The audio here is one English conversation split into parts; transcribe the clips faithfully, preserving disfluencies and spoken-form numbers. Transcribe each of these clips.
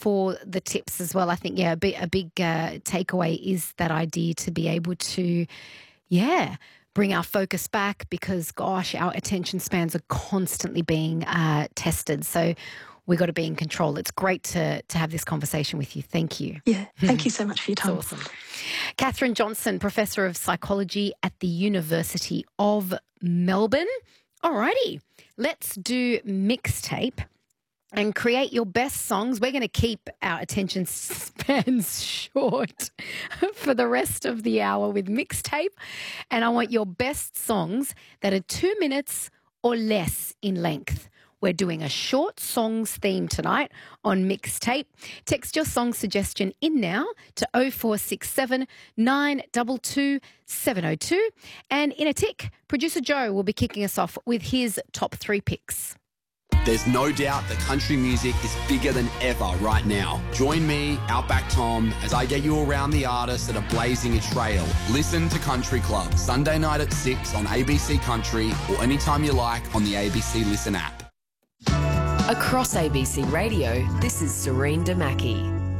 for the tips as well. I think, yeah, a big, a big uh, takeaway is that idea to be able to, yeah, bring our focus back because, gosh, our attention spans are constantly being uh, tested. So we've got to be in control. It's great to, to have this conversation with you. Thank you. Yeah, thank you so much for your time. It's awesome. Catherine Johnson, Professor of Psychology at the University of Melbourne. All righty, let's do mixtape and create your best songs. We're going to keep our attention spans short for the rest of the hour with mixtape. And I want your best songs that are two minutes or less in length. We're doing a short songs theme tonight on mixtape. Text your song suggestion in now to oh four six seven, nine two two, seven oh two. And in a tick, producer Joe will be kicking us off with his top three picks. There's no doubt that country music is bigger than ever right now. Join me, Outback Tom, as I get you around the artists that are blazing a trail. Listen to Country Club, Sunday night at six on A B C Country or anytime you like on the A B C Listen app. Across A B C Radio, this is Serene Damaki.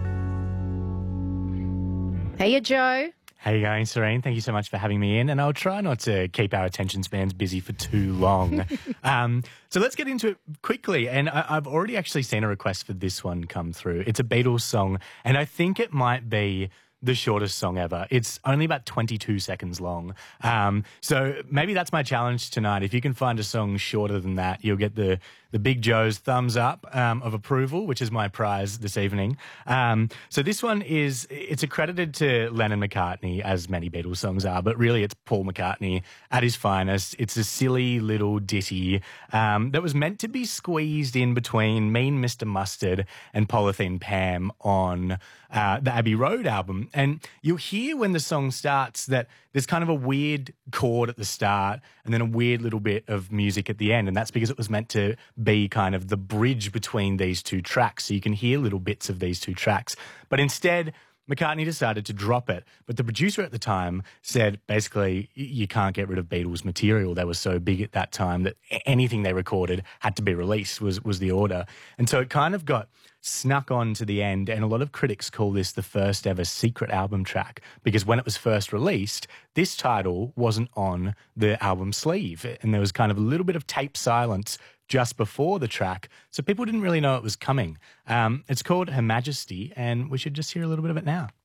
Hey, Joe. How you going, Serene? Thank you so much for having me in, and I'll try not to keep our attention spans busy for too long. um, so let's get into it quickly, and I, I've already actually seen a request for this one come through. It's a Beatles song, and I think it might be the shortest song ever. It's only about twenty-two seconds long. Um, so maybe that's my challenge tonight. If you can find a song shorter than that, you'll get the, the Big Joe's thumbs up um, of approval, which is my prize this evening. Um, so this one is, it's accredited to Lennon McCartney, as many Beatles songs are, but really it's Paul McCartney at his finest. It's a silly little ditty um, that was meant to be squeezed in between Mean Mister Mustard and Polythene Pam on uh, the Abbey Road album. And you'll hear when the song starts that there's kind of a weird chord at the start and then a weird little bit of music at the end. And that's because it was meant to be kind of the bridge between these two tracks. So you can hear little bits of these two tracks. But instead, McCartney decided to drop it. But the producer at the time said, basically, you can't get rid of Beatles material. They were so big at that time that anything they recorded had to be released, was, was the order. And so it kind of got snuck on to the end, and a lot of critics call this the first ever secret album track because when it was first released, this title wasn't on the album sleeve, and there was kind of a little bit of tape silence just before the track, so people didn't really know it was coming. Um, it's called Her Majesty, and we should just hear a little bit of it now.